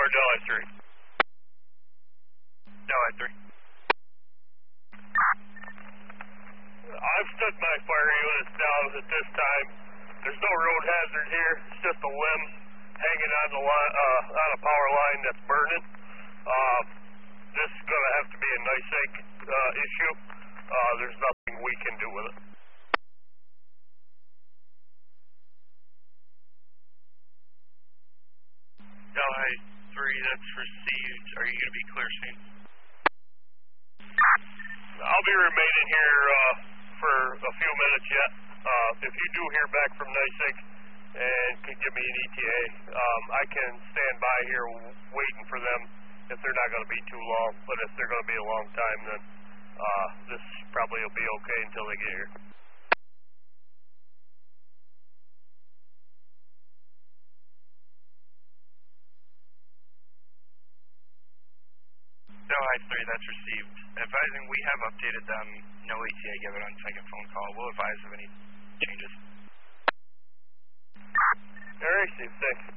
Delhi 3. Delhi 3. I've stood my fire units down at this time. There's no road hazard here. It's just a limb hanging on the line, on a power line that's burning. This is going to have to be a NYSEG issue. There's nothing we can do with it. Delhi 3, that's received. Are you going to be clear soon? I'll be remaining here for a few minutes yet. If you do hear back from NYSEG and can give me an ETA, I can stand by here waiting for them if they're not going to be too long. But if they're going to be a long time, then this probably will be okay until they get here. Delhi 3, that's received. Advising we have updated them. No ETA given on second phone call. We'll advise of any changes. All right, Steve. Thanks.